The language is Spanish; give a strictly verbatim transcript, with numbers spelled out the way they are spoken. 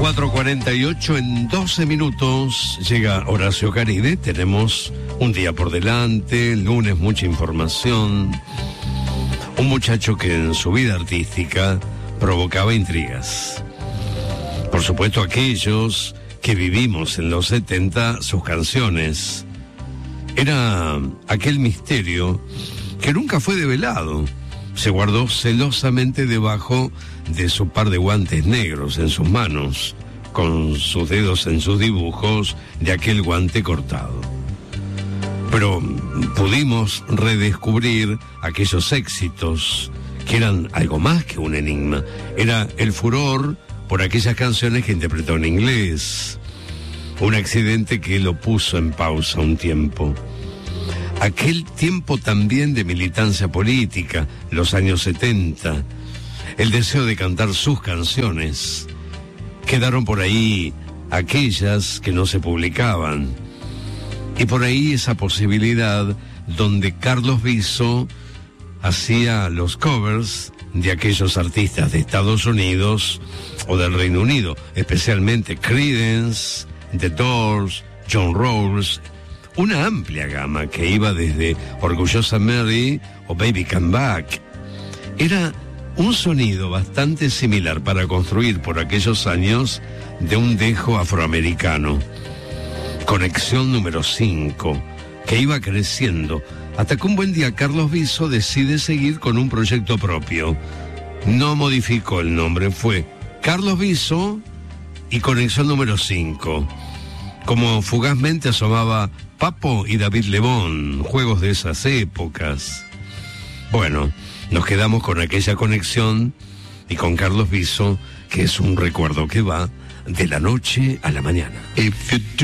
cuatro cuarenta y ocho, en doce minutos llega Horacio Caride. Tenemos un día por delante, lunes, mucha información. Un muchacho que en su vida artística provocaba intrigas. Por supuesto, aquellos que vivimos en los setenta, sus canciones. Era aquel misterio que nunca fue develado. Se guardó celosamente debajo de su par de guantes negros en sus manos, con sus dedos en sus dibujos de aquel guante cortado. Pero pudimos redescubrir aquellos éxitos que eran algo más que un enigma. Era el furor por aquellas canciones que interpretó en inglés. Un accidente que lo puso en pausa un tiempo. Aquel tiempo también de militancia política, los años setenta, el deseo de cantar sus canciones. Quedaron por ahí aquellas que no se publicaban. Y por ahí esa posibilidad donde Carlos Viso hacía los covers de aquellos artistas de Estados Unidos o del Reino Unido, especialmente Creedence, The Doors, John Rawls. Una amplia gama que iba desde Orgullosa Mary o Baby Come Back. Era un sonido bastante similar para construir por aquellos años de un dejo afroamericano. Conexión número cinco, que iba creciendo, hasta que un buen día Carlos Viso decide seguir con un proyecto propio. No modificó el nombre, fue Carlos Viso y Conexión número cinco. Como fugazmente asomaba Papo y David Lebón, juegos de esas épocas. Bueno, nos quedamos con aquella conexión y con Carlos Viso, que es un recuerdo que va de la noche a la mañana. If you do